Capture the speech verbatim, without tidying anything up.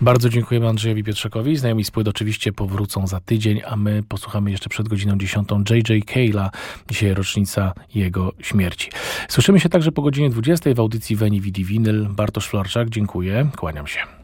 Bardzo dziękujemy Andrzejowi Pietrzakowi. Znajomi z płyt oczywiście powrócą za tydzień, a my posłuchamy jeszcze przed godziną dziesiątą J J Cale'a. Dzisiaj rocznica jego śmierci. Słyszymy się także po godzinie dwudziestej w audycji Veni Vidi Vinyl. Bartosz Flarczak, dziękuję. Kłaniam się.